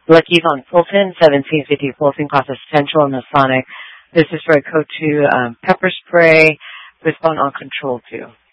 Lucky's on Fulton, 1750 Fulton, Casa Central, Masonic. This is for a code 2 pepper spray with phone on control 2.